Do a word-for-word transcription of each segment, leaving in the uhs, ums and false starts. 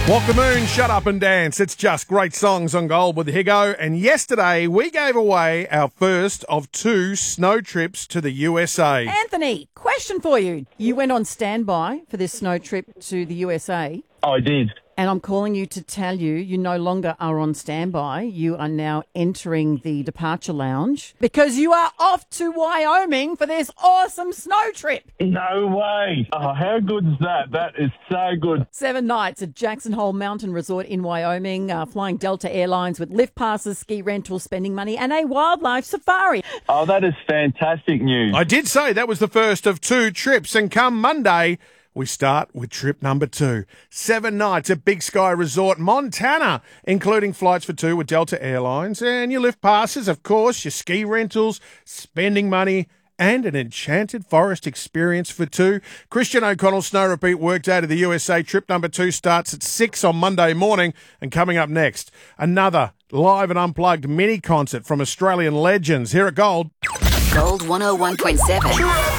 Walk the Moon, Shut Up and Dance. It's just great songs on Gold with Higo. And yesterday we gave away our first of two snow trips to the U S A. Anthony, question for you. You went on standby for this snow trip to the U S A. I did. And I'm calling you to tell you you no longer are on standby. You are now entering the departure lounge because you are off to Wyoming for this awesome snow trip. No way. Oh, how good's that? That is so good. Seven nights at Jackson Hole Mountain Resort in Wyoming, uh, flying Delta Airlines with lift passes, ski rentals, spending money, and a wildlife safari. Oh, that is fantastic news. I did say that was the first of two trips, and come Monday, we start with trip number two. Seven nights at Big Sky Resort, Montana, including flights for two with Delta Airlines, and your lift passes, of course, your ski rentals, spending money, and an enchanted forest experience for two. Christian O'Connell's Snow Repeat worked out of the U S A. Trip number two starts at six on Monday morning, and coming up next, another live and unplugged mini concert from Australian legends here at Gold. Gold one oh one point seven.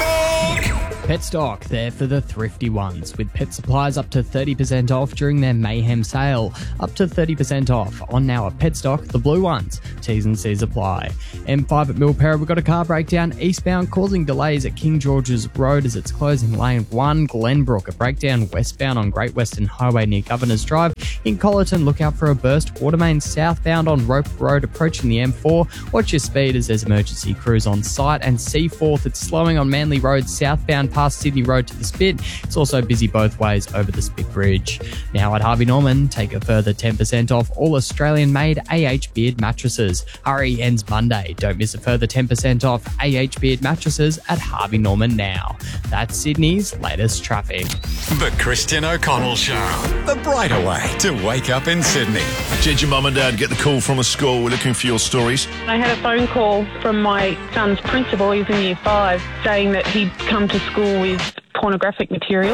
Petstock, there for the thrifty ones, with pet supplies up to thirty percent off during their Mayhem sale. Up to thirty percent off on now at Petstock, the blue ones. T's and C's apply. M five at Milpera, we've got a car breakdown eastbound causing delays at King George's Road as it's closing lane one. Glenbrook, a breakdown westbound on Great Western Highway near Governor's Drive. In Collerton, look out for a burst. Water main southbound on Rope Road approaching the M four. Watch your speed as there's emergency crews on site. And C fourth, it's slowing on Manly Road southbound past Sydney Road to the Spit. It's also busy both ways over the Spit Bridge. Now at Harvey Norman, take a further ten percent off all Australian-made A H Beard mattresses. Hurry ends Monday. Don't miss a further ten percent off A H Beard mattresses at Harvey Norman now. That's Sydney's latest traffic. The Christian O'Connell Show. The brighter way to wake up in Sydney. Did your mum and dad get the call from a school? We're looking for your stories. I had a phone call from my son's principal, he's in year five, saying that he'd come to school with pornographic material.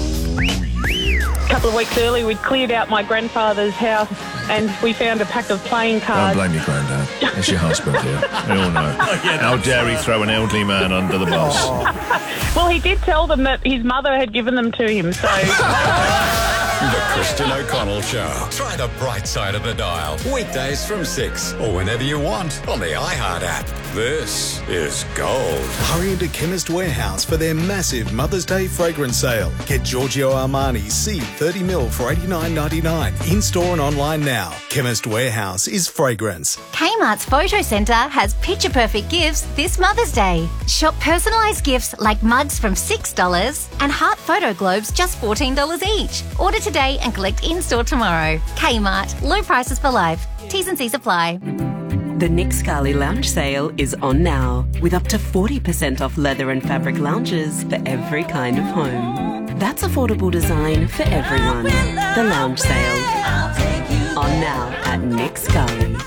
A couple of weeks earlier, we'd cleared out my grandfather's house and we found a pack of playing Don't cards. blame your granddad. It's your husband here. We all know. How dare he throw an elderly man under the bus? Well, he did tell them that his mother had given them to him, so... The Christian O'Connell Show. Try the bright side of the dial. Weekdays from six or whenever you want on the iHeart app. This is Gold. Hurry into Chemist Warehouse for their massive Mother's Day fragrance sale. Get Giorgio Armani C thirty mil for eighty-nine ninety-nine. In-store and online now. Chemist Warehouse is fragrance. Kmart's Photo Centre has picture-perfect gifts this Mother's Day. Shop personalised gifts like mugs from six dollars and heart photo globes just fourteen dollars each. Order today and collect in-store tomorrow. Kmart. Low prices for life. T's and C's apply. The Nick Scali Lounge Sale is on now, with up to forty percent off leather and fabric lounges for every kind of home. That's affordable design for everyone. The Lounge Sale. On now at Nick Scali.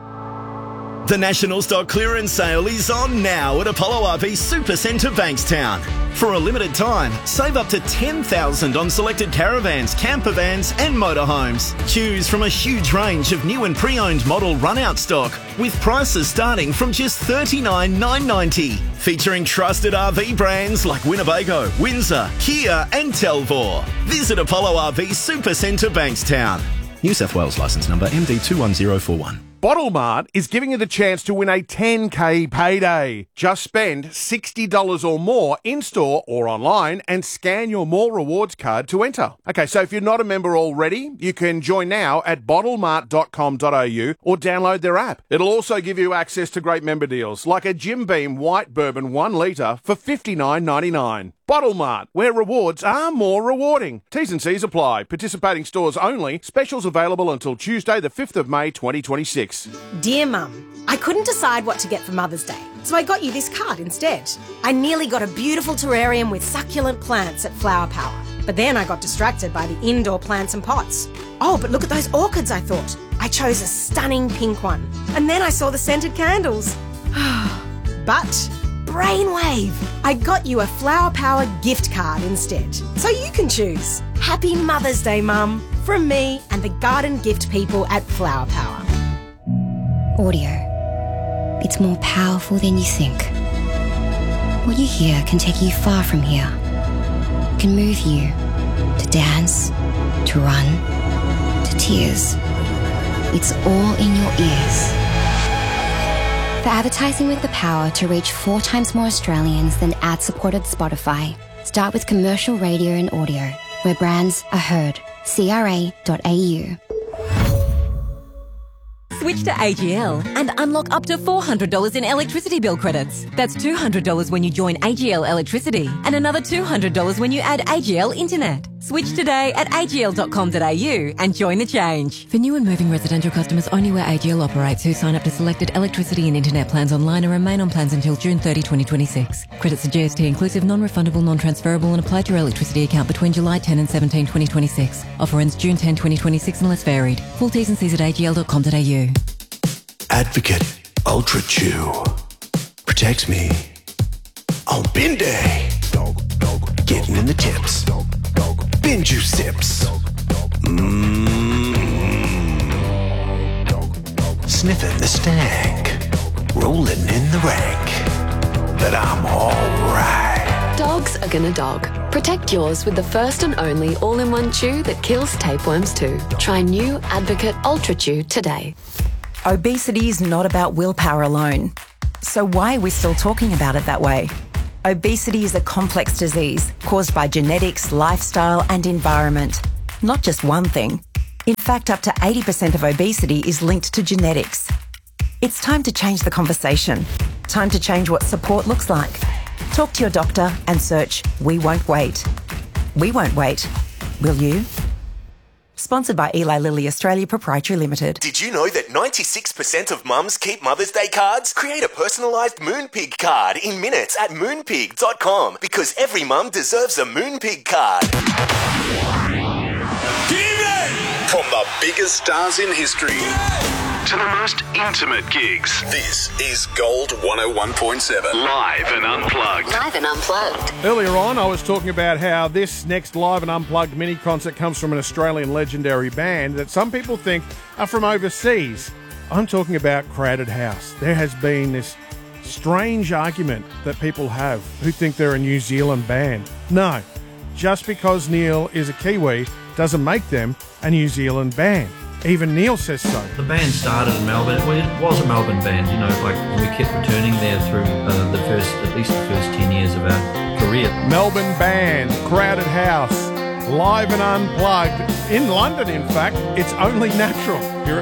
The National Stock Clearance Sale is on now at Apollo R V Supercentre Bankstown. For a limited time, save up to ten thousand dollars on selected caravans, camper vans and motorhomes. Choose from a huge range of new and pre-owned model run-out stock with prices starting from just thirty-nine thousand nine hundred ninety dollars. Featuring trusted R V brands like Winnebago, Windsor, Kia and Telvor. Visit Apollo R V Supercentre Bankstown. New South Wales licence number M D two one zero four one. Bottle Mart is giving you the chance to win a ten K payday. Just spend sixty dollars or more in-store or online and scan your More Rewards card to enter. Okay, so if you're not a member already, you can join now at bottle mart dot com dot a u or download their app. It'll also give you access to great member deals like a Jim Beam White Bourbon one litre for fifty-nine ninety-nine. Bottle Mart, where rewards are more rewarding. T's and C's apply. Participating stores only. Specials available until Tuesday the fifth of May twenty twenty-six. Dear Mum, I couldn't decide what to get for Mother's Day, so I got you this card instead. I nearly got a beautiful terrarium with succulent plants at Flower Power, but then I got distracted by the indoor plants and pots. Oh, but look at those orchids, I thought. I chose a stunning pink one, and then I saw the scented candles. But... brainwave! I got you a Flower Power gift card instead, so you can choose. Happy Mother's Day, Mum, from me and the garden gift people at Flower Power. Audio. It's more powerful than you think. What you hear can take you far from here. It can move you to dance, to run, tears. It's all in your ears. For advertising with the power to reach four times more Australians than ad-supported Spotify, start with commercial radio and audio, where brands are heard. C R A dot A U. Switch to A G L and unlock up to four hundred dollars in electricity bill credits. That's two hundred dollars when you join A G L Electricity and another two hundred dollars when you add A G L Internet. Switch today at A G L dot com dot A U and join the change. For new and moving residential customers only where A G L operates who sign up to selected electricity and internet plans online and remain on plans until June thirtieth, twenty twenty-six. Credits are G S T inclusive, non-refundable, non-transferable and apply to your electricity account between July tenth and seventeenth, twenty twenty-six. Offer ends June tenth, twenty twenty-six unless varied. Full T's and C's at A G L dot com dot A U. Advocate Ultra Chew protects me on bin day. Getting in the tips. Bin juice sips. Mmm. Sniffing the stank. Rolling in the rank. But I'm alright. Dogs are gonna dog. Protect yours with the first and only all-in-one chew that kills tapeworms too. Try new Advocate Ultra Chew today. Obesity is not about willpower alone. So why are we still talking about it that way? Obesity is a complex disease caused by genetics, lifestyle and environment. Not just one thing. In fact, up to eighty percent of obesity is linked to genetics. It's time to change the conversation. Time to change what support looks like. Talk to your doctor and search We Won't Wait. We won't wait. Will you? Sponsored by Eli Lilly Australia Proprietary Limited. Did you know that ninety-six percent of mums keep Mother's Day cards? Create a personalised Moonpig card in minutes at moonpig dot com because every mum deserves a Moonpig card. From the biggest stars in history to the most intimate gigs, this is Gold one oh one point seven. Live and Unplugged. Live and Unplugged. Earlier on, I was talking about how this next Live and Unplugged mini concert comes from an Australian legendary band that some people think are from overseas. I'm talking about Crowded House. There has been this strange argument that people have who think they're a New Zealand band. No, just because Neil is a Kiwi doesn't make them a New Zealand band. Even Neil says so. The band started in Melbourne. It was a Melbourne band, you know, like we kept returning there through uh, the first, at least the first ten years of our career. Melbourne band, Crowded House, Live and Unplugged, in London in fact. It's only natural. Here